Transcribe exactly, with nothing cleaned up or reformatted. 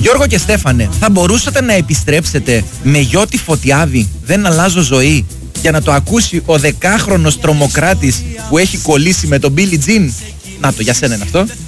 Γιώργο και Στέφανε, θα μπορούσατε να επιστρέψετε με γιο τη Φωτιάδη, δεν αλλάζω ζωή, για να το ακούσει ο δεκάχρονος τρομοκράτης που έχει κολλήσει με τον Billie Jean? Να το, για σένα είναι αυτό.